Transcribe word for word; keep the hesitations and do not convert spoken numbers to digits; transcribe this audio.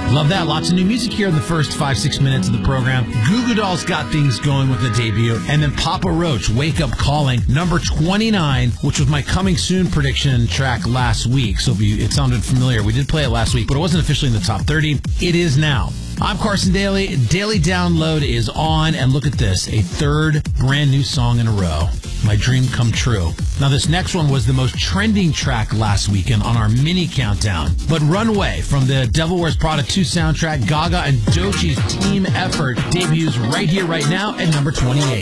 Love that. Lots of new music here in the first five, six minutes of the program. Goo Goo Dolls got things going with the debut. And then Papa Roach, Wake Up Calling, number twenty-nine, which was my coming soon prediction track last week. So if you, it sounded familiar. We did play it last week, but it wasn't officially in the top thirty. It is now. I'm Carson Daly. Daily Download is on. And look at this, a third brand new song in a row. My dream come true. Now, this next one was the most trending track last weekend on our mini countdown. But Runway from the Devil Wears Prada two soundtrack, Gaga and Doechie's team effort debuts right here, right now at number twenty-eight.